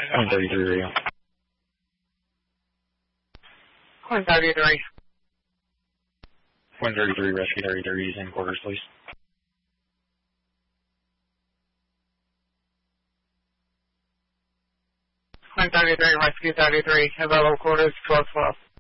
133 radio. 133. 133, rescue 33 is in quarters, please. 133, rescue 33, available quarters 1212.